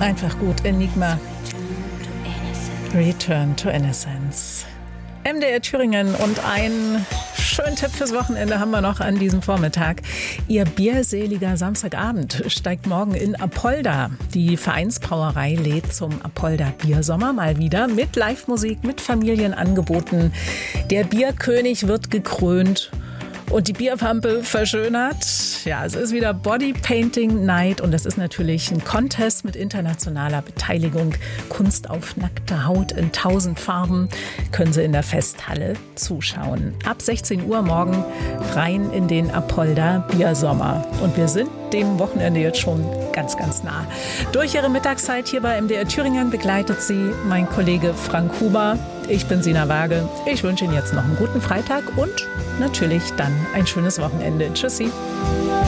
Einfach gut. Enigma. Return to Innocence. MDR Thüringen und einen schönen Tipp fürs Wochenende haben wir noch an diesem Vormittag. Ihr bierseliger Samstagabend steigt morgen in Apolda. Die Vereinsbrauerei lädt zum Apolda Biersommer mal wieder mit Live-Musik, mit Familienangeboten. Der Bierkönig wird gekrönt und die Bierpampe verschönert. Ja, es ist wieder Body Painting Night und das ist natürlich ein Contest mit internationaler Beteiligung. Kunst auf nackter Haut in 1000 Farben können Sie in der Festhalle zuschauen. Ab 16 Uhr morgen rein in den Apolda Biersommer. Und wir sind dem Wochenende jetzt schon ganz, ganz nah. Durch Ihre Mittagszeit hier bei MDR Thüringen begleitet Sie mein Kollege Frank Huber. Ich bin Sina Waage. Ich wünsche Ihnen jetzt noch einen guten Freitag und natürlich dann ein schönes Wochenende. Tschüssi.